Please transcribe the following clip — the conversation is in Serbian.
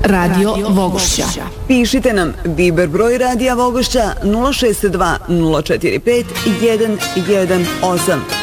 Radio Vogošća. Pišite nam Viber broj Radija Vogošća 062 045 118.